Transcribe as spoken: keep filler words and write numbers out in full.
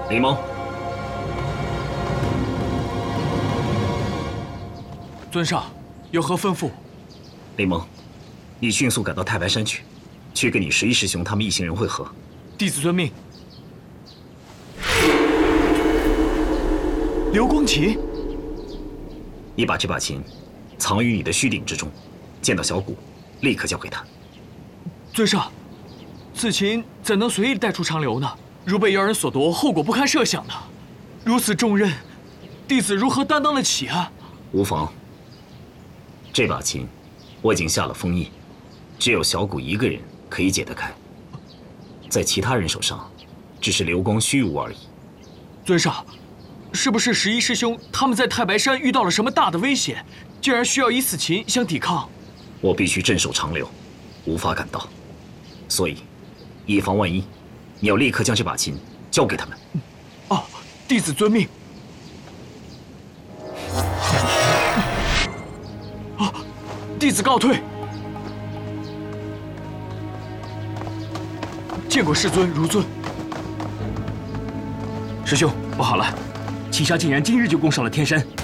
林蒙， 尊上有何吩咐？ 林蒙，你迅速赶到太白山去，去跟你十一师兄他们一行人会合。 弟子遵命。流光琴， 你把这把琴藏于你的须顶之中，见到小谷，立刻交给他。 尊上，此琴怎能随意带出长流呢？如被妖人所夺，后果不堪设想呢。如此重任，弟子如何担当得起啊？ 无妨。这把琴，我已经下了封印，只有小谷一个人可以解得开，在其他人手上，只是流光虚无而已。 尊上，是不是十一师兄他们在太白山遇到了什么大的危险，竟然需要以此琴相抵抗？ 我必须镇守长流，无法赶到，所以，以防万一，你要立刻将这把琴交给他们。 哦，弟子遵命。啊，弟子告退。见过师尊如尊。 师兄，不好了，齐杀竟然今日就攻上了天山，